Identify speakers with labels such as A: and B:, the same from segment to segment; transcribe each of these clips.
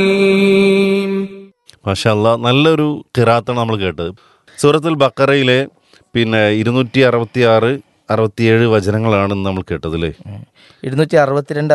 A: മാഷാ അല്ലാ, നല്ലൊരു ഖിറാത്താണ് നമ്മൾ കേട്ടത്. സൂറത്തുൽ ബഖറയിലെ 266, 67 വചനങ്ങളാണ് ഇന്ന് നമ്മൾ കേട്ടത് അല്ലേ?
B: 262,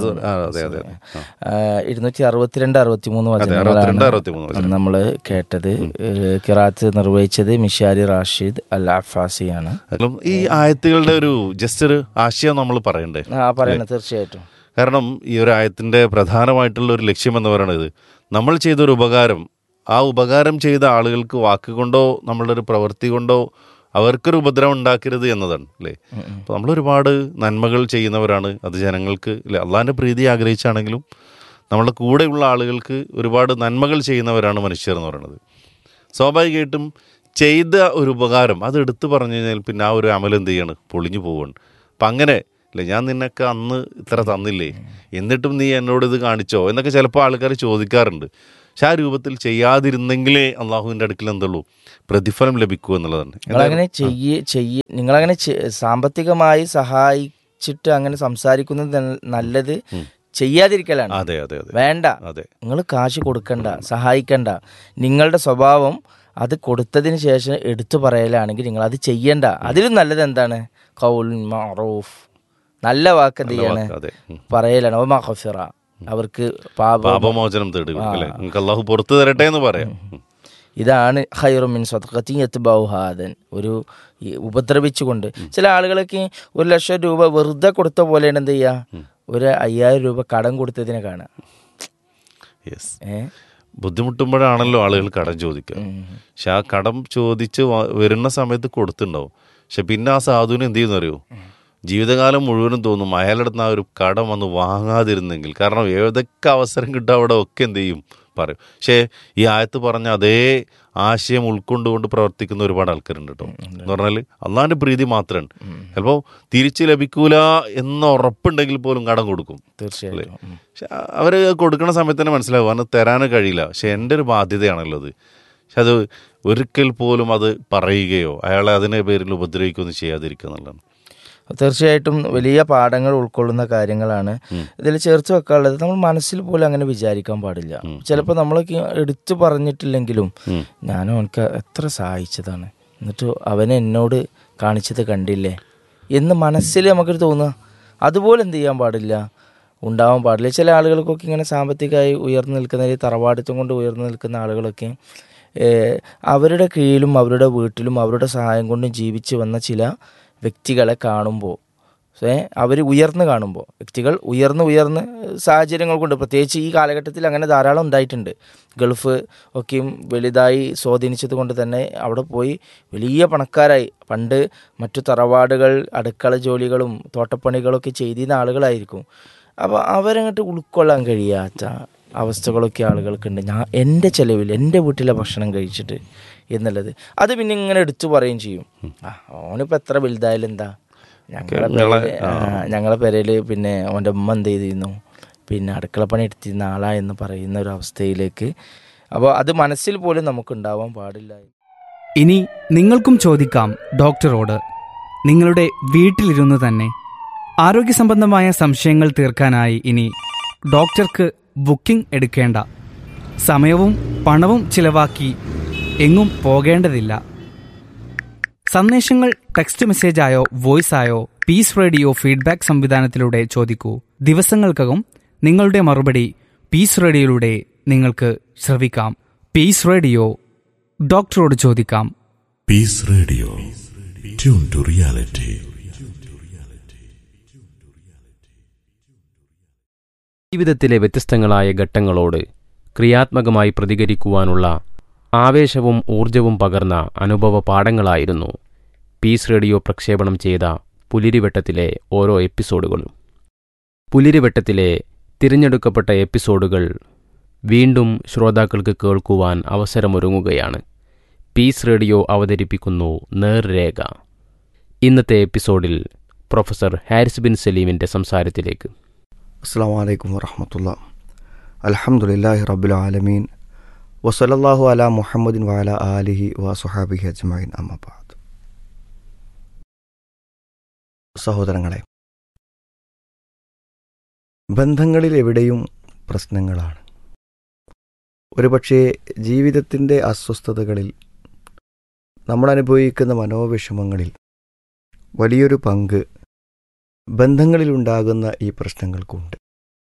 B: 263 വചനങ്ങളാണ് നമ്മൾ കേട്ടത്. ഖിറാത്ത് നിർവഹിച്ചത് മിഷാരി റാഷിദ് അൽ അഫാസിയാണ്.
A: ഈ ആയത്തുകളുടെ ഒരു ജസ്റ്റ് ഒരു ആശയം നമ്മൾ പറയണ്ടേ?
B: പറയണം, തീർച്ചയായിട്ടും.
A: കാരണം ഈ ഒരു ആയത്തിൻ്റെ പ്രധാനമായിട്ടുള്ള ഒരു ലക്ഷ്യം എന്ന് പറയുന്നത്, നമ്മൾ ചെയ്തൊരു ഉപകാരം, ആ ഉപകാരം ചെയ്ത ആളുകൾക്ക് വാക്കുകൊണ്ടോ നമ്മളുടെ ഒരു പ്രവൃത്തി കൊണ്ടോ അവർക്കൊരു ഉപദ്രവം ഉണ്ടാക്കരുത് എന്നതാണ് അല്ലേ? അപ്പോൾ നമ്മളൊരുപാട് നന്മകൾ ചെയ്യുന്നവരാണ്. അത് ജനങ്ങൾക്ക് അല്ലേ, അള്ളാഹിൻ്റെ പ്രീതി ആഗ്രഹിച്ചാണെങ്കിലും നമ്മളുടെ കൂടെയുള്ള ആളുകൾക്ക് ഒരുപാട് നന്മകൾ ചെയ്യുന്നവരാണ് മനുഷ്യർ എന്ന് പറയുന്നത്. സ്വാഭാവികമായിട്ടും ചെയ്ത ഒരു ഉപകാരം അത് എടുത്തു പറഞ്ഞു കഴിഞ്ഞാൽ പിന്നെ ആ ഒരു അമൽ എന്ത് ചെയ്യാണ്, പൊളിഞ്ഞു പോവുകയാണ്. അപ്പം അങ്ങനെ അല്ലേ, ഞാൻ നിനക്ക് അന്ന് ഇത്ര തന്നില്ലേ, എന്നിട്ടും നീ എന്നോട് ഇത് കാണിച്ചോ എന്നൊക്കെ ചിലപ്പോൾ ആൾക്കാർ ചോദിക്കാറുണ്ട്. പക്ഷെ ആ രൂപത്തിൽ ചെയ്യാതിരുന്നെങ്കിലേ അള്ളാഹുവിൻ്റെ അടുക്കൽ എന്തുള്ളൂ, പ്രതിഫലം ലഭിക്കൂ എന്നുള്ളതാണ്.
B: നിങ്ങളങ്ങനെ സാമ്പത്തികമായി സഹായിച്ചിട്ട് അങ്ങനെ സംസാരിക്കുന്നത് നല്ലത് ചെയ്യാതിരിക്കലാണ്.
A: അതെ അതെ അതെ,
B: വേണ്ട, നിങ്ങൾ കാശ് കൊടുക്കണ്ട, സഹായിക്കണ്ട. നിങ്ങളുടെ സ്വഭാവം അത് കൊടുത്തതിന് ശേഷം എടുത്തു പറയലാണെങ്കിൽ നിങ്ങൾ അത് ചെയ്യണ്ട. അതിലും നല്ലത് എന്താണ്? ഖൗൽ മഅറൂഫ്, നല്ല വാക്ക് എന്ത് ചെയ്യാണ്, പറയലാണ്. മഗ്ഫിറ, അവർക്ക്
A: പാപമോചനം തേടുക, അല്ലാഹു പുറത്തു തരട്ടെ എന്ന് പറയാം.
B: ഇതാണ് ഖൈറു മിൻ സദഖത്തിൻ യത്ബഉഹാ അദൻ. ഒരു ഉപദ്രവിച്ചുകൊണ്ട് ചില ആളുകളൊക്കെ 1,00,000 രൂപ വെറുതെ കൊടുത്ത പോലെയാണ് എന്ത് ചെയ്യുക, ഒരു 5,000 രൂപ കടം കൊടുത്തതിനെ കാണുക.
A: ബുദ്ധിമുട്ടുമ്പോഴാണല്ലോ ആളുകൾ കടം ചോദിക്കുക. പക്ഷെ ആ കടം ചോദിച്ച് വരുന്ന സമയത്ത് കൊടുത്തിട്ടുണ്ടാവും. പക്ഷെ പിന്നെ ആ സാധുവിന് എന്ത് ചെയ്യുന്ന അറിയോ, ജീവിതകാലം മുഴുവനും തോന്നും അയാളുടെ ആ ഒരു കടം വന്ന് വാങ്ങാതിരുന്നെങ്കിൽ. കാരണം ഏതൊക്കെ അവസരം കിട്ടുക അവിടെ ഒക്കെ എന്ത് ചെയ്യും പറയും. പക്ഷേ ഈ ആയത്ത് പറഞ്ഞ അതേ ആശയം ഉൾക്കൊണ്ടുകൊണ്ട് പ്രവർത്തിക്കുന്ന ഒരുപാട് ആൾക്കാരുണ്ട് കേട്ടോ. എന്ന് പറഞ്ഞാൽ അള്ളാഹിൻ്റെ പ്രീതി മാത്രമാണ്. ചിലപ്പോൾ തിരിച്ച് ലഭിക്കൂല എന്ന ഉറപ്പുണ്ടെങ്കിൽ പോലും കടം കൊടുക്കും.
B: തീർച്ചയായും.
A: പക്ഷെ അവർ കൊടുക്കുന്ന സമയത്ത് തന്നെ മനസ്സിലാവും അന്ന് തരാൻ കഴിയില്ല, പക്ഷെ എൻ്റെ ഒരു ബാധ്യതയാണല്ലോ അത്. പക്ഷെ അത് ഒരിക്കൽ പോലും അത് പറയുകയോ അയാളെ അതിൻ്റെ പേരിൽ ഉപദ്രവിക്കുകയൊന്നും ചെയ്യാതിരിക്കുക എന്നുള്ളതാണ്.
B: തീർച്ചയായിട്ടും വലിയ പാഠങ്ങൾ ഉൾക്കൊള്ളുന്ന കാര്യങ്ങളാണ് ഇതിൽ ചേർത്ത് വെക്കാനുള്ളത്. നമ്മൾ മനസ്സിൽ പോലും അങ്ങനെ വിചാരിക്കാൻ പാടില്ല. ചിലപ്പോൾ നമ്മളൊക്കെ എടുത്തു പറഞ്ഞിട്ടില്ലെങ്കിലും ഞാനും അവനക്ക് എത്ര സഹായിച്ചതാണ്, എന്നിട്ട് അവൻ എന്നോട് കാണിച്ചത് കണ്ടില്ലേ എന്ന് മനസ്സിൽ നമുക്കൊരു തോന്നുക. അതുപോലെ എന്ത് ചെയ്യാൻ പാടില്ല, ഉണ്ടാവാൻ പാടില്ല. ചില ആളുകൾക്കൊക്കെ ഇങ്ങനെ സാമ്പത്തികമായി ഉയർന്നു നിൽക്കുന്ന, തറവാടിത്തം കൊണ്ട് ഉയർന്നു നിൽക്കുന്ന ആളുകളൊക്കെ അവരുടെ കീഴിലും അവരുടെ വീട്ടിലും അവരുടെ സഹായം കൊണ്ടും ജീവിച്ച് വന്ന ചില വ്യക്തികളെ കാണുമ്പോൾ, അവർ ഉയർന്ന് കാണുമ്പോൾ, വ്യക്തികൾ ഉയർന്ന് സാഹചര്യങ്ങൾ കൊണ്ട്, പ്രത്യേകിച്ച് ഈ കാലഘട്ടത്തിൽ അങ്ങനെ ധാരാളം ഉണ്ടായിട്ടുണ്ട്. ഗൾഫ് ഒക്കെയും വലുതായി സ്വാധീനിച്ചത് കൊണ്ട് തന്നെ അവിടെ പോയി വലിയ പണക്കാരായി. പണ്ട് മറ്റു തറവാടുകൾ അടുക്കള ജോലികളും തോട്ടപ്പണികളൊക്കെ ചെയ്തിരുന്ന ആളുകളായിരിക്കും. അപ്പോൾ അവരങ്ങോട്ട് ഉൾക്കൊള്ളാൻ കഴിയാത്ത അവസ്ഥകളൊക്കെ ആളുകൾക്കുണ്ട്. എൻ്റെ ചിലവിൽ എൻ്റെ വീട്ടിലെ ഭക്ഷണം കഴിച്ചിട്ട് എന്നുള്ളത്. അത് പിന്നെ ഇങ്ങനെ എടുത്തു പറയുകയും ചെയ്യും. ഓനിപ്പോൾ എത്ര വലുതായാലും എന്താ, ഞങ്ങളെ പെരയിൽ പിന്നെ അവൻ്റെ ഉമ്മ എന്ത് ചെയ്തിരുന്നു, പിന്നെ അടുക്കളപ്പണി എടുത്തിരുന്ന ആളാ എന്ന് പറയുന്ന ഒരു അവസ്ഥയിലേക്ക്. അപ്പോൾ അത് മനസ്സിൽ പോലും നമുക്കുണ്ടാവാൻ പാടില്ല.
C: ഇനി നിങ്ങൾക്കും ചോദിക്കാം ഡോക്ടറോട്. നിങ്ങളുടെ വീട്ടിലിരുന്ന് തന്നെ ആരോഗ്യ സംബന്ധമായ സംശയങ്ങൾ തീർക്കാനായി ഇനി ഡോക്ടർക്ക് ബുക്കിംഗ് എടുക്കേണ്ട, സമയവും പണവും ചിലവാക്കി എങ്ങും പോകേണ്ടതില്ല. സന്ദേശങ്ങൾ ടെക്സ്റ്റ് മെസ്സേജായോ വോയിസായോ പീസ് റേഡിയോ ഫീഡ്ബാക്ക് സംവിധാനത്തിലൂടെ ചോദിക്കൂ. ദിവസങ്ങൾക്കകം നിങ്ങളുടെ മറുപടി പീസ് റേഡിയോയിലൂടെ നിങ്ങൾക്ക് ശ്രവിക്കാം. പീസ് റേഡിയോ, ഡോക്ടറോട് ചോദിക്കാം.
D: Piece radio, tune to reality.
E: ജീവിതത്തിലെ വ്യത്യസ്തങ്ങളായ ഘട്ടങ്ങളോട് ക്രിയാത്മകമായി പ്രതികരിക്കുവാനുള്ള ആവേശവും ഊർജവും പകർന്ന അനുഭവ പാഠങ്ങളായിരുന്നു പീസ് റേഡിയോ പ്രക്ഷേപണം ചെയ്ത പുലിരിവട്ടത്തിലെ ഓരോ എപ്പിസോഡുകളും. പുലിരിവട്ടത്തിലെ തിരഞ്ഞെടുക്കപ്പെട്ട എപ്പിസോഡുകൾ വീണ്ടും ശ്രോതാക്കൾക്ക് കേൾക്കുവാൻ അവസരമൊരുങ്ങുകയാണ്. പീസ് റേഡിയോ അവതരിപ്പിക്കുന്നു നേർരേഖ. ഇന്നത്തെ എപ്പിസോഡിൽ പ്രൊഫസർ ഹാരിസ് ബിൻ സലീമിൻ്റെ സംസാരത്തിലേക്ക്.
F: അസ്സലാമു അലൈക്കും വറഹ്മത്തുള്ളാഹി. അൽഹംദുലില്ലാഹി റബ്ബിൽ ആലമീൻ വസല്ലല്ലാഹു അലാ മുഹമ്മദിൻ വഅലാ ആലിഹി വസുഹാബിഹി അജ്മഈൻ. അമ്മാ ബഅദ്. സഹോദരങ്ങളെ, ബന്ധങ്ങളിൽ എവിടെയും പ്രശ്നങ്ങളാണ്. ഒരുപക്ഷെ ജീവിതത്തിൻ്റെ അസ്വസ്ഥതകളിൽ നമ്മൾ അനുഭവിക്കുന്ന മനോവിഷമങ്ങളിൽ വലിയൊരു പങ്ക് ബന്ധങ്ങളിലുണ്ടാകുന്ന ഈ പ്രശ്നങ്ങൾക്കുണ്ട്.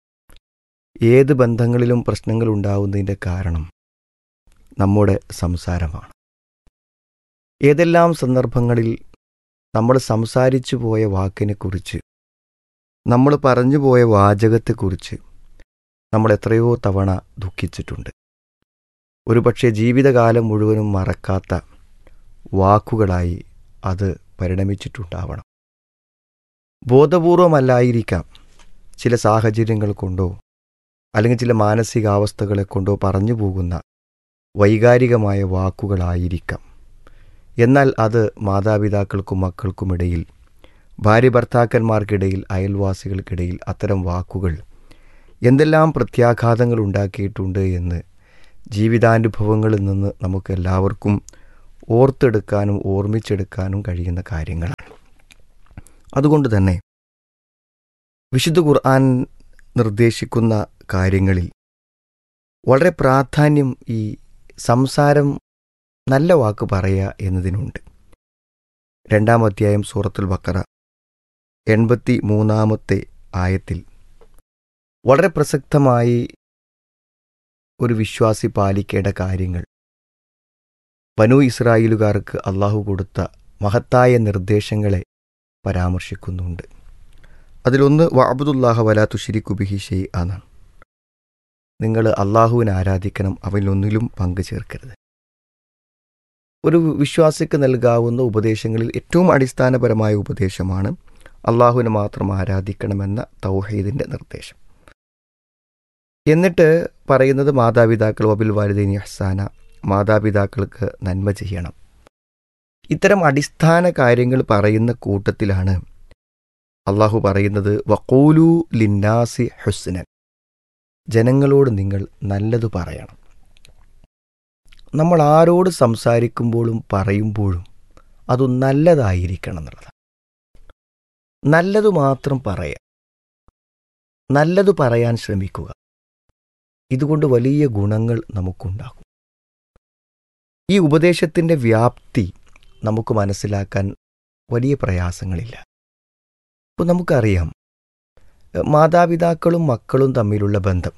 F: ഏത് ബന്ധങ്ങളിലും പ്രശ്നങ്ങൾ ഉണ്ടാകുന്നതിൻ്റെ കാരണം നമ്മുടെ സംസാരമാണ്. ഏതെല്ലാം സന്ദർഭങ്ങളിൽ നമ്മൾ സംസാരിച്ചു പോയ വാക്കിനെക്കുറിച്ച്, നമ്മൾ പറഞ്ഞു പോയ വാചകത്തെക്കുറിച്ച് നമ്മൾ എത്രയോ തവണ ദുഃഖിച്ചിട്ടുണ്ട്. ഒരുപക്ഷെ ജീവിതകാലം മുഴുവനും മറക്കാത്ത വാക്കുകളായി അത് പരിണമിച്ചിട്ടുണ്ടാവണം. ബോധപൂർവമല്ലായിരിക്കാം, ചില സാഹചര്യങ്ങൾ കൊണ്ടോ അല്ലെങ്കിൽ ചില മാനസികാവസ്ഥകളെ കൊണ്ടോ പറഞ്ഞു പോകുന്ന വൈകാരികമായ വാക്കുകളായിരിക്കാം. എന്നാൽ അത് മാതാപിതാക്കൾക്കും മക്കൾക്കുമിടയിൽ, ഭാര്യ ഭർത്താക്കന്മാർക്കിടയിൽ, അയൽവാസികൾക്കിടയിൽ അത്തരം വാക്കുകൾ എന്തെല്ലാം പ്രത്യാഘാതങ്ങൾ ഉണ്ടാക്കിയിട്ടുണ്ട് എന്ന് ജീവിതാനുഭവങ്ങളിൽ നിന്ന് നമുക്കെല്ലാവർക്കും ഓർത്തെടുക്കാനും ഓർമ്മിച്ചെടുക്കാനും കഴിയുന്ന കാര്യങ്ങളാണ്. അതുകൊണ്ട് തന്നെ വിശുദ്ധ ഖുർആൻ നിർദ്ദേശിക്കുന്ന കാര്യങ്ങളിൽ വളരെ പ്രാധാന്യം ഈ സംസാരം, നല്ല വാക്ക് പറയുക എന്നതിനുണ്ട്. 2-ാം അധ്യായം സൂറത്തുൽ ബഖറ 83-ാമത്തെ ആയത്തിൽ വളരെ പ്രസക്തമായി ഒരു വിശ്വാസി പാലിക്കേണ്ട കാര്യങ്ങൾ, ബനൂ ഇസ്രായേലുകാർക്ക് അള്ളാഹു കൊടുത്ത മഹത്തായ നിർദ്ദേശങ്ങളെ പരാമർശിക്കുന്നുണ്ട്. അതിലൊന്ന് വഅബ്ദുല്ലാഹ വലാ തുശ്രികു ബിഹി ഷൈഅ ആണ്. നിങ്ങൾ അള്ളാഹുവിനെ ആരാധിക്കണം, അവനിലൊന്നിലും പങ്കു ചേർക്കരുത്. ഒരു വിശ്വാസിക്ക് നൽകാവുന്ന ഉപദേശങ്ങളിൽ ഏറ്റവും അടിസ്ഥാനപരമായ ഉപദേശമാണ് അള്ളാഹുവിനെ മാത്രം ആരാധിക്കണമെന്ന തൗഹീദിൻ്റെ നിർദ്ദേശം. എന്നിട്ട് പറയുന്നത് മാതാപിതാക്കൾ വബിൽ വാലിദൈനി ഇഹ്സാന, മാതാപിതാക്കൾക്ക് നന്മ ചെയ്യണം. ഇത്തരം അടിസ്ഥാന കാര്യങ്ങൾ പറയുന്ന കൂട്ടത്തിലാണ് അള്ളാഹു പറയുന്നത് വഖൂലു ലിന്നാസി ഹുസ്നൻ, ജനങ്ങളോട് നിങ്ങൾ നല്ലത് പറയണം. നമ്മൾ ആരോട് സംസാരിക്കുമ്പോഴും പറയുമ്പോഴും അത് നല്ലതായിരിക്കണം എന്നുള്ളതാണ്. നല്ലത് മാത്രം പറയാം, നല്ലത് പറയാൻ ശ്രമിക്കുക. ഇതുകൊണ്ട് വലിയ ഗുണങ്ങൾ നമുക്കുണ്ടാകും. ഈ ഉപദേശത്തിൻ്റെ വ്യാപ്തി നമുക്ക് മനസ്സിലാക്കാൻ വലിയ പ്രയാസങ്ങളില്ല. അപ്പോൾ നമുക്കറിയാം, മാതാപിതാക്കളും മക്കളും തമ്മിലുള്ള ബന്ധം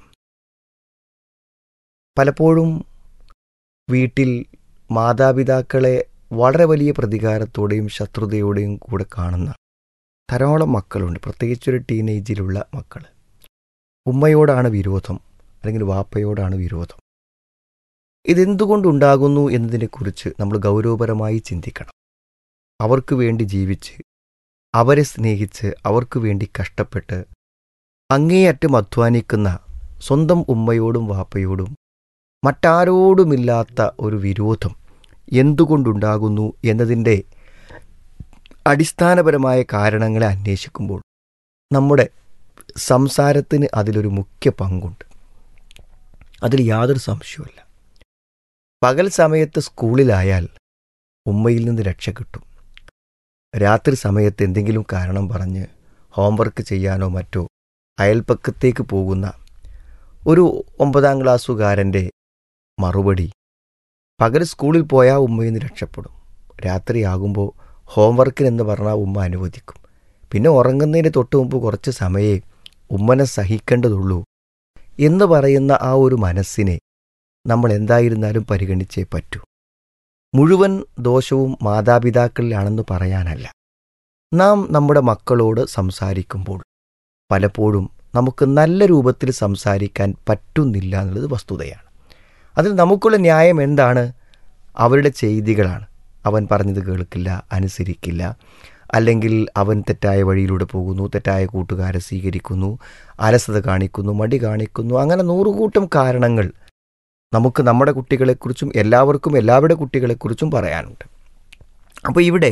F: പലപ്പോഴും വീട്ടിൽ മാതാപിതാക്കളെ വളരെ വലിയ പ്രതികാരത്തോടെയും ശത്രുതയോടെയും കൂടെ കാണുന്ന ധാരാളം മക്കളുണ്ട്. പ്രത്യേകിച്ചൊരു ടീനേജിലുള്ള മക്കൾ. ഉമ്മയോടാണ് വിരോധം, അല്ലെങ്കിൽ വാപ്പയോടാണ് വിരോധം. ഇതെന്തുകൊണ്ടുണ്ടാകുന്നു എന്നതിനെക്കുറിച്ച് നമ്മൾ ഗൗരവപരമായി ചിന്തിക്കണം. അവർക്ക് വേണ്ടി ജീവിച്ച്, അവരെ സ്നേഹിച്ച്, അവർക്ക് വേണ്ടി കഷ്ടപ്പെട്ട് അങ്ങേയറ്റം അധ്വാനിക്കുന്ന സ്വന്തം ഉമ്മയോടും വാപ്പയോടും മറ്റാരോടുമില്ലാത്ത ഒരു വിരോധം എന്തുകൊണ്ടുണ്ടാകുന്നു എന്നതിൻ്റെ അടിസ്ഥാനപരമായ കാരണങ്ങളെ അന്വേഷിക്കുമ്പോൾ നമ്മുടെ സംസാരത്തിന് അതിലൊരു മുഖ്യ പങ്കുണ്ട്. അതിൽ യാതൊരു സംശയവുമില്ല. പകൽ സമയത്ത് സ്കൂളിലായാൽ ഉമ്മയിൽ നിന്ന് രക്ഷ കിട്ടും. രാത്രി സമയത്ത് എന്തെങ്കിലും കാരണം പറഞ്ഞ് ഹോംവർക്ക് ചെയ്യാനോ മറ്റോ അയൽപ്പക്കത്തേക്ക് പോകുന്ന ഒരു 9-ാം ക്ലാസ്സുകാരൻ്റെ മറുപടി, പകൽ സ്കൂളിൽ പോയാൽ ഉമ്മയിൽ നിന്ന് രക്ഷപ്പെടും, രാത്രിയാകുമ്പോൾ ഹോംവർക്കിനെന്ന് പറഞ്ഞാൽ ഉമ്മ അനുവദിക്കും, പിന്നെ ഉറങ്ങുന്നതിന് തൊട്ട് മുമ്പ് കുറച്ച് സമയമേ ഉമ്മനെ സഹിക്കേണ്ടതുള്ളൂ എന്ന് പറയുന്ന ആ ഒരു മനസ്സിനെ നമ്മൾ എന്തായിരുന്നാലും പരിഗണിച്ചേ പറ്റൂ. മുഴുവൻ ദോഷവും മാതാപിതാക്കളിലാണെന്ന് പറയാനല്ല. നാം നമ്മുടെ മക്കളോട് സംസാരിക്കുമ്പോൾ പലപ്പോഴും നമുക്ക് നല്ല രൂപത്തിൽ സംസാരിക്കാൻ പറ്റുന്നില്ല എന്നുള്ളത് വസ്തുതയാണ്. അതിൽ നമുക്കുള്ള ന്യായം എന്താണ്? അവരുടെ ചെയ്തികളാണ്. അവൻ പറഞ്ഞത് കേൾക്കില്ല, അനുസരിക്കില്ല, അല്ലെങ്കിൽ അവൻ തെറ്റായ വഴിയിലൂടെ പോകുന്നു, തെറ്റായ കൂട്ടുകാരെ സ്വീകരിക്കുന്നു, അലസത കാണിക്കുന്നു, മടി കാണിക്കുന്നു. അങ്ങനെ 100 കൂട്ടം കാരണങ്ങൾ നമുക്ക് നമ്മുടെ കുട്ടികളെക്കുറിച്ചും എല്ലാവർക്കും എല്ലാവരുടെ കുട്ടികളെക്കുറിച്ചും പറയാനുണ്ട്. അപ്പോൾ ഇവിടെ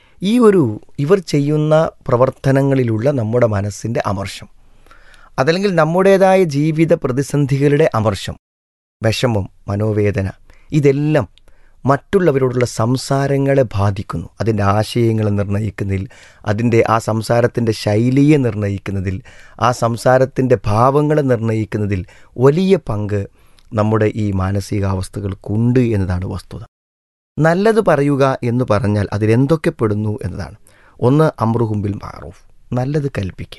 F: ഇവർ ചെയ്യുന്ന പ്രവർത്തനങ്ങളിലുള്ള നമ്മുടെ മനസ്സിൻ്റെ അമർഷം, അതല്ലെങ്കിൽ നമ്മുടേതായ ജീവിത പ്രതിസന്ധികളുടെ അമർഷം, വിഷമം, മനോവേദന, ഇതെല്ലാം മറ്റുള്ളവരോടുള്ള സംസാരങ്ങളെ ബാധിക്കുന്നു. അതിൻ്റെ ആശയങ്ങളെ നിർണ്ണയിക്കുന്നതിൽ, അതിൻ്റെ ആ സംസാരത്തിൻ്റെ ശൈലിയെ നിർണ്ണയിക്കുന്നതിൽ, ആ സംസാരത്തിൻ്റെ ഭാവങ്ങളെ നിർണ്ണയിക്കുന്നതിൽ വലിയ പങ്ക് നമ്മുടെ ഈ മാനസികാവസ്ഥകൾക്കുണ്ട് എന്നതാണ് വസ്തുത. നല്ലത് പറയുക എന്ന് പറഞ്ഞാൽ അതിലെന്തൊക്കെ പെടുന്നു എന്നതാണ്. ഒന്ന്, അമ്രുഹും ബിൽ മഅറൂഫ്, നല്ലത് കൽപ്പിക്കുക,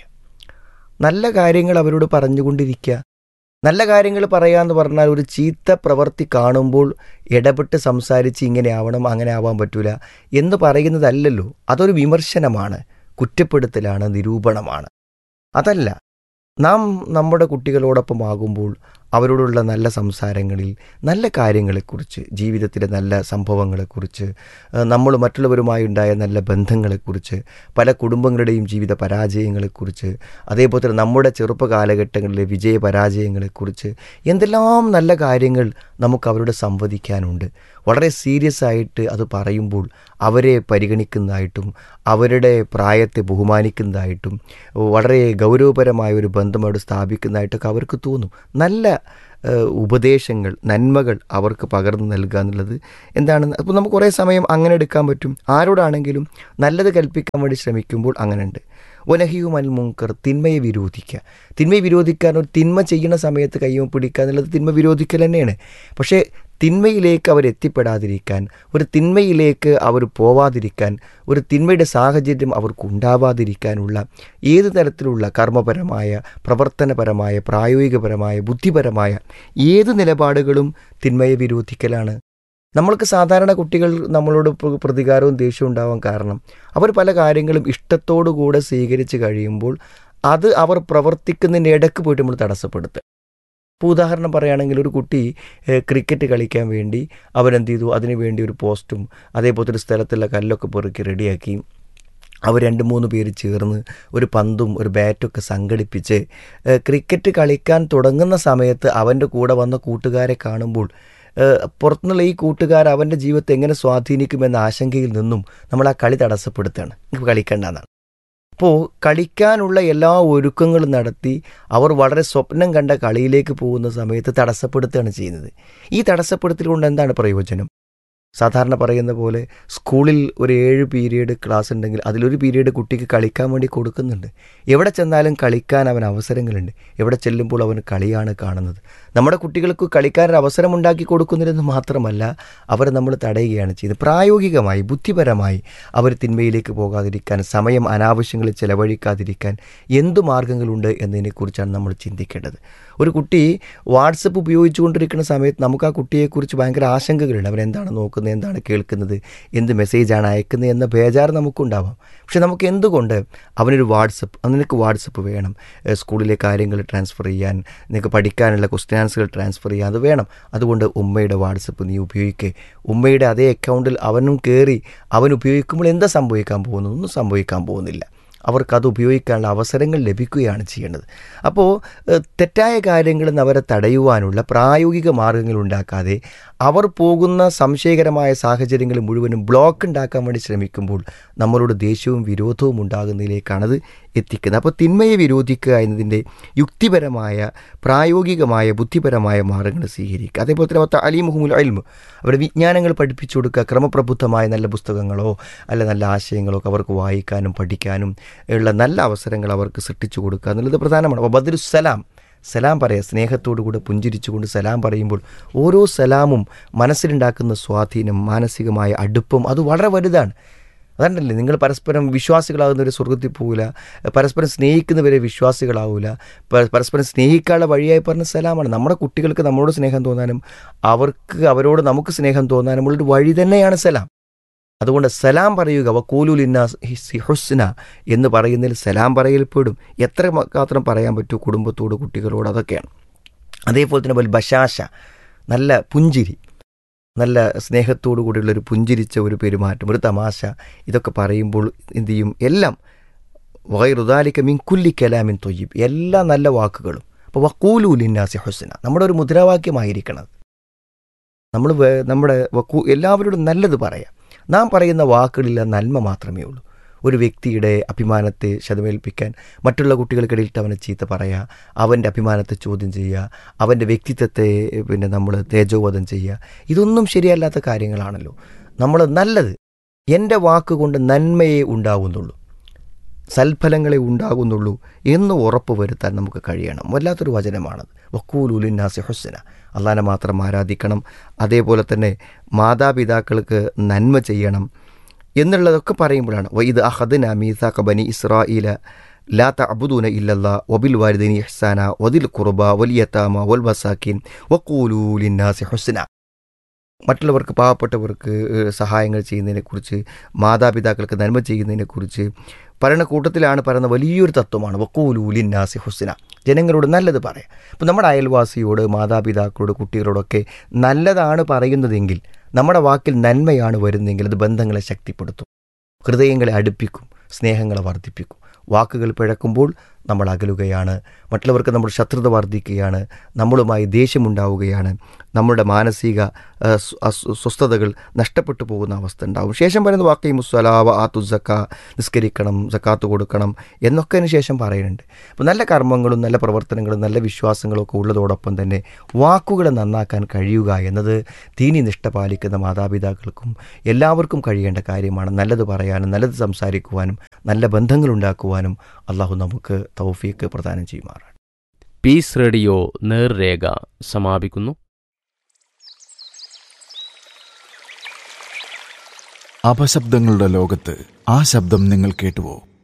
F: നല്ല കാര്യങ്ങൾ അവരോട് പറഞ്ഞുകൊണ്ടിരിക്കുക. നല്ല കാര്യങ്ങൾ പറയാമെന്ന് പറഞ്ഞാൽ ഒരു ചീത്ത പ്രവൃത്തി കാണുമ്പോൾ ഇടപെട്ട് സംസാരിച്ച് ഇങ്ങനെ ആവണം അങ്ങനെ ആവാൻ പറ്റൂല എന്ന് പറയുന്നതല്ലല്ലോ. അതൊരു വിമർശനമാണ്, കുറ്റപ്പെടുത്തലാണ്, നിരൂപണമാണ്. അതല്ല, നാം നമ്മുടെ കുട്ടികളോടൊപ്പം ആകുമ്പോൾ അവരോടുള്ള നല്ല സംസാരങ്ങളിൽ നല്ല കാര്യങ്ങളെക്കുറിച്ച്, ജീവിതത്തിലെ നല്ല സംഭവങ്ങളെക്കുറിച്ച്, നമ്മൾ മറ്റുള്ളവരുമായി ഉണ്ടായ നല്ല ബന്ധങ്ങളെക്കുറിച്ച്, പല കുടുംബങ്ങളുടെയും ജീവിത പരാജയങ്ങളെക്കുറിച്ച്, അതേപോലെ തന്നെ നമ്മുടെ ചെറുപ്പ കാലഘട്ടങ്ങളിലെ വിജയ പരാജയങ്ങളെക്കുറിച്ച് എന്തെല്ലാം നല്ല കാര്യങ്ങൾ നമുക്ക് അവരോട് സംവദിക്കാനുണ്ട്. വളരെ സീരിയസ് ആയിട്ട് അത് പറയുമ്പോൾ അവരെ പരിഗണിക്കുന്നതായിട്ടും അവരുടെ പ്രായത്തെ ബഹുമാനിക്കുന്നതായിട്ടും വളരെ ഗൗരവപരമായ ഒരു ബന്ധം അവിടെ സ്ഥാപിക്കുന്നതായിട്ടൊക്കെ അവർക്ക് തോന്നും. നല്ല ഉപദേശങ്ങൾ, നന്മകൾ അവർക്ക് പകർന്നു നൽകുക എന്നുള്ളത് എന്താണ്. അപ്പോൾ നമുക്ക് കുറേ സമയം അങ്ങനെ എടുക്കാൻ പറ്റും. ആരോടാണെങ്കിലും നല്ലത് കൽപ്പിക്കാൻ വേണ്ടി ശ്രമിക്കുമ്പോൾ അങ്ങനെയുണ്ട്. വനഹിയും അൽ മുങ്കർ, തിന്മയെ വിരോധിക്കുക. തിന്മയെ വിരോധിക്കാൻ, ഒരു തിന്മ ചെയ്യുന്ന സമയത്ത് കയ്യും പിടിക്കുക എന്നുള്ളത് തിന്മ വിരോധിക്കൽ തന്നെയാണ്. പക്ഷേ തിന്മയിലേക്ക് അവരെത്തിപ്പെടാതിരിക്കാൻ, ഒരു തിന്മയിലേക്ക് അവർ പോവാതിരിക്കാൻ, ഒരു തിന്മയുടെ സാഹചര്യം അവർക്കുണ്ടാവാതിരിക്കാനുള്ള ഏത് തരത്തിലുള്ള കർമ്മപരമായ, പ്രവർത്തനപരമായ, പ്രായോഗികപരമായ, ബുദ്ധിപരമായ ഏത് നിലപാടുകളും തിന്മയെ വിരോധിക്കലാണ്. നമ്മൾക്ക് സാധാരണ കുട്ടികൾ നമ്മളോട് പ്രതികാരവും ദേഷ്യവും ഉണ്ടാവാൻ കാരണം അവർ പല കാര്യങ്ങളും ഇഷ്ടത്തോടു കൂടെ സ്വീകരിച്ച് കഴിയുമ്പോൾ അത് അവർ പ്രവർത്തിക്കുന്നതിൻ്റെ ഇടയ്ക്ക് പോയിട്ട് നമ്മൾ തടസ്സപ്പെടുത്തുക. ഇപ്പോൾ ഉദാഹരണം പറയുകയാണെങ്കിൽ, ഒരു കുട്ടി ക്രിക്കറ്റ് കളിക്കാൻ വേണ്ടി അവരെന്ത് ചെയ്തു, അതിന് വേണ്ടി ഒരു പോസ്റ്റും അതേപോലത്തെ ഒരു സ്ഥലത്തുള്ള കല്ലൊക്കെ പെറുക്കി റെഡിയാക്കി അവർ 2-3 പേര് ചേർന്ന് ഒരു പന്തും ഒരു ബാറ്റൊക്കെ സംഘടിപ്പിച്ച് ക്രിക്കറ്റ് കളിക്കാൻ തുടങ്ങുന്ന സമയത്ത് അവൻ്റെ കൂടെ വന്ന കൂട്ടുകാരെ കാണുമ്പോൾ പുറത്തുനിന്നുള്ള ഈ കൂട്ടുകാർ അവൻ്റെ ജീവിതത്തെ എങ്ങനെ സ്വാധീനിക്കുമെന്ന ആശങ്കയിൽ നിന്നും നമ്മൾ ആ കളി തടസ്സപ്പെടുത്തുകയാണ്. എനിക്ക് കളിക്കേണ്ടെന്നാണ്. അപ്പോൾ കളിക്കാനുള്ള എല്ലാ ഒരുക്കങ്ങളും നടത്തി അവർ വളരെ സ്വപ്നം കണ്ട കളിയിലേക്ക് പോകുന്ന സമയത്ത് തടസ്സപ്പെടുത്തുകയാണ് ചെയ്യുന്നത്. ഈ തടസ്സപ്പെടുത്തൽ കൊണ്ട് എന്താണ് പ്രയോജനം? സാധാരണ പറയുന്ന പോലെ സ്കൂളിൽ ഒരു 7 പീരീഡ് ക്ലാസ് ഉണ്ടെങ്കിൽ അതിലൊരു പീരീഡ് കുട്ടിക്ക് കളിക്കാൻ വേണ്ടി കൊടുക്കുന്നുണ്ട്. എവിടെ ചെന്നാലും കളിക്കാൻ അവന് അവസരങ്ങളുണ്ട്. എവിടെ ചെല്ലുമ്പോൾ അവന് കളിയാണ് കാണുന്നത്. നമ്മുടെ കുട്ടികൾക്ക് കളിക്കാനൊരു അവസരം ഉണ്ടാക്കി കൊടുക്കുന്നില്ലെന്ന് മാത്രമല്ല, അവരെ നമ്മൾ തടയുകയാണ് ചെയ്യുന്നത്. പ്രായോഗികമായി, ബുദ്ധിപരമായി അവർ തിന്മയിലേക്ക് പോകാതിരിക്കാൻ, സമയം അനാവശ്യങ്ങളിൽ ചെലവഴിക്കാതിരിക്കാൻ എന്തു മാർഗങ്ങളുണ്ട് എന്നതിനെക്കുറിച്ചാണ് നമ്മൾ ചിന്തിക്കേണ്ടത്. ഒരു കുട്ടി വാട്സപ്പ് ഉപയോഗിച്ചുകൊണ്ടിരിക്കുന്ന സമയത്ത് നമുക്ക് ആ കുട്ടിയെക്കുറിച്ച് ഭയങ്കര ആശങ്കകളുണ്ട്. അവരെന്താണ് നോക്കുന്നത്, എന്താണ് കേൾക്കുന്നത്, എന്ത് മെസ്സേജാണ് അയക്കുന്നത് എന്ന ബേജാറ് നമുക്കുണ്ടാവാം. പക്ഷെ നമുക്ക് എന്തുകൊണ്ട് അവനൊരു നിനക്ക് വാട്സപ്പ് വേണം, സ്കൂളിലെ കാര്യങ്ങൾ ട്രാൻസ്ഫർ ചെയ്യാൻ, നിനക്ക് പഠിക്കാനുള്ള ക്വസ്റ്റ്യൻ ആൻസറുകൾ ട്രാൻസ്ഫർ ചെയ്യാൻ അത് വേണം. അതുകൊണ്ട് ഉമ്മയുടെ വാട്സപ്പ് നീ ഉപയോഗിക്കുക. ഉമ്മയുടെ അതേ അക്കൗണ്ടിൽ അവനും കയറി അവൻ ഉപയോഗിക്കുമ്പോൾ എന്താ സംഭവിക്കാൻ പോകുന്നത്? ഒന്നും സംഭവിക്കാൻ പോകുന്നില്ല. അവർക്കത് ഉപയോഗിക്കാനുള്ള അവസരങ്ങൾ ലഭിക്കുകയാണ് ചെയ്യേണ്ടത്. അപ്പോൾ തെറ്റായ കാര്യങ്ങളിൽ നിന്ന് അവരെ തടയുവാനുള്ള പ്രായോഗിക മാർഗ്ഗങ്ങൾ ഉണ്ടാക്കാതെ അവർ പോകുന്ന സംശയകരമായ സാഹചര്യങ്ങൾ മുഴുവനും ബ്ലോക്ക് ഉണ്ടാക്കാൻ വേണ്ടി ശ്രമിക്കുമ്പോൾ നമ്മളോട് ദേഷ്യവും വിരോധവും ഉണ്ടാകുന്നതിലേക്കാണത് എത്തിക്കുന്നത്. അപ്പോൾ തിന്മയെ വിരോധിക്കുക എന്നതിൻ്റെ യുക്തിപരമായ, പ്രായോഗികമായ, ബുദ്ധിപരമായ മാർഗ്ഗങ്ങൾ സ്വീകരിക്കുക. അതേപോലെ തന്നെ അലീമുഹുൽ ഇൽമ്, അവരുടെ വിജ്ഞാനങ്ങൾ പഠിപ്പിച്ചു കൊടുക്കുക. ക്രമപ്രബുദ്ധമായ നല്ല പുസ്തകങ്ങളോ അല്ല നല്ല ആശയങ്ങളോ ഒക്കെ അവർക്ക് വായിക്കാനും പഠിക്കാനും ഉള്ള നല്ല അവസരങ്ങൾ അവർക്ക് സൃഷ്ടിച്ചു കൊടുക്കുക എന്നുള്ളത് പ്രധാനമാണ്. അപ്പോൾ ബദറുസ്സലാം, സലാം പറയുക, സ്നേഹത്തോടുകൂടെ പുഞ്ചിരിച്ചുകൊണ്ട് സലാം പറയുമ്പോൾ ഓരോ സലാമും മനസ്സിലുണ്ടാക്കുന്ന സ്വാധീനം, മാനസികമായ അടുപ്പം അത് വളരെ വലുതാണ്. അതുകൊണ്ടല്ലേ നിങ്ങൾ പരസ്പരം വിശ്വാസികളാകുന്നവരെ സ്വർഗത്തിൽ പോകില്ല, പരസ്പരം സ്നേഹിക്കുന്നവരെ വിശ്വാസികളാവില്ല. പരസ്പരം സ്നേഹിക്കാനുള്ള വഴിയായി പറഞ്ഞ സലാമാണ്. നമ്മുടെ കുട്ടികൾക്ക് നമ്മളോട് സ്നേഹം തോന്നാനും അവരോട് നമുക്ക് സ്നേഹം തോന്നാനും ഉള്ളൊരു വഴി തന്നെയാണ് സലാം. അതുകൊണ്ട് സലാം പറയുക, വഖൂലു ലിന്നാസി ഹുസ്ന എന്ന് പറയുന്നതിൽ സലാം പറയൽപ്പെടും. എത്ര മാത്രം പറയാൻ പറ്റൂ കുടുംബത്തോട്, കുട്ടികളോട്, അതൊക്കെയാണ്. അതേപോലെ തന്നെ ബശാശ, നല്ല പുഞ്ചിരി, നല്ല സ്നേഹത്തോടു കൂടിയുള്ളൊരു പുഞ്ചിരിച്ച ഒരു പെരുമാറ്റം, ഒരു തമാശ, ഇതൊക്കെ പറയുമ്പോൾ എന്തു ചെയ്യും? എല്ലാം വഗൈറുദാലിക മിൻ കുല്ലി കലാമിൻ ത്വയ്യിബ്, എല്ലാ നല്ല വാക്കുകളും. അപ്പോൾ വഖൂലു ലിന്നാസി ഹുസ്ന നമ്മുടെ ഒരു മുദ്രാവാക്യമായിരിക്കണം. നമ്മുടെ എല്ലാവരോടും നല്ലത് പറയാം. നാം പറയുന്ന വാക്കുകളിൽ നന്മ മാത്രമേ ഉള്ളൂ. ഒരു വ്യക്തിയുടെ അഭിമാനത്തെ ശതമേൽപ്പിക്കാൻ, മറ്റുള്ള കുട്ടികൾക്കിടയിൽ അവനെ ചീത്ത പറയുക, അവൻ്റെ അഭിമാനത്തെ ചോദ്യം ചെയ്യുക, അവൻ്റെ വ്യക്തിത്വത്തെ നമ്മൾ തേജോവധം ചെയ്യുക, ഇതൊന്നും ശരിയല്ലാത്ത കാര്യങ്ങളാണല്ലോ. നമ്മൾ നല്ലത്, എൻ്റെ വാക്കുകൊണ്ട് നന്മയെ ഉണ്ടാകുന്നുള്ളൂ, സൽഫലങ്ങളെ ഉണ്ടാകുന്നുള്ളൂ എന്ന് ഉറപ്പ് വരുത്താൻ നമുക്ക് കഴിയണം. വല്ലാത്തൊരു വചനമാണത്. വഖൂലു ലിന്നാസി ഹുസ്ന, അള്ളാഹനെ മാത്രം ആരാധിക്കണം, അതേപോലെ തന്നെ മാതാപിതാക്കൾക്ക് നന്മ ചെയ്യണം എന്നുള്ളതൊക്കെ പറയുമ്പോഴാണ് വഇദ് അഖദ്നാ മീസാഖ ബനി ഇസ്രായീല ലാ തഅബുദൂന ഇല്ലല്ലാ വബിൽ വാലിദൈനി ഇഹ്സാന വദിൽ ഖുർബ വൽ യതാമ വൽ മസാകിൻ വഖൂലൂ ലിന്നാസി ഹുസ്ന. മറ്റുള്ളവർക്ക്, പാവപ്പെട്ടവർക്ക് സഹായങ്ങൾ ചെയ്യുന്നതിനെക്കുറിച്ച്, മാതാപിതാക്കൾക്ക് നന്മ ചെയ്യുന്നതിനെക്കുറിച്ച് പറയുന്ന കൂട്ടത്തിലാണ് പറയുന്ന വലിയൊരു തത്വമാണ് വഖൂലൂ ലിന്നാസി ഹുസ്ന, ജനങ്ങളോട് നല്ലത് പറയാം. അപ്പോൾ നമ്മുടെ അയൽവാസിയോട്, മാതാപിതാക്കളോട്, കുട്ടികളോടൊക്കെ നല്ലതാണ് പറയുന്നതെങ്കിൽ, നമ്മുടെ വാക്കിൽ നന്മയാണ് വരുന്നതെങ്കിൽ അത് ബന്ധങ്ങളെ ശക്തിപ്പെടുത്തും, ഹൃദയങ്ങളെ അടുപ്പിക്കും, സ്നേഹങ്ങളെ വർദ്ധിപ്പിക്കും. വാക്കുകൾ പിഴക്കുമ്പോൾ നമ്മൾ അകലുകയാണ്, മറ്റുള്ളവർക്ക് നമ്മുടെ ശത്രുത വർദ്ധിക്കുകയാണ്, നമ്മളുമായി ദേഷ്യമുണ്ടാവുകയാണ്, നമ്മുടെ മാനസിക സ്വസ്ഥതകൾ നഷ്ടപ്പെട്ടു പോകുന്ന അവസ്ഥ ഉണ്ടാവും. ശേഷം പറയുന്ന വാക്കൈ മുസ്സലാവ ആത്തു സക്ക, നിസ്കരിക്കണം, സക്കാത്ത് കൊടുക്കണം എന്നൊക്കെ അതിന് ശേഷം പറയുന്നുണ്ട്. അപ്പോൾ നല്ല കർമ്മങ്ങളും നല്ല പ്രവർത്തനങ്ങളും നല്ല വിശ്വാസങ്ങളും ഒക്കെ ഉള്ളതോടൊപ്പം തന്നെ വാക്കുകളെ നന്നാക്കാൻ കഴിയുക എന്നത് ദീനി നിഷ്ഠ പാലിക്കുന്ന മാതാപിതാക്കൾക്കും എല്ലാവർക്കും കഴിയേണ്ട കാര്യമാണ്. നല്ലത് പറയാനും നല്ലത് സംസാരിക്കുവാനും നല്ല ബന്ധങ്ങൾ ഉണ്ടാക്കുവാനും അള്ളാഹു നമുക്ക് തൗഫീക്ക് പ്രദാനം ചെയ്യുമാറാണ്.
E: പീസ് റേഡിയോ നേർരേഖ സമാപിക്കുന്നു.
G: അപശബ്ദങ്ങളുടെ ലോകത്ത് ആ ശബ്ദം നിങ്ങൾ കേട്ടുവോ?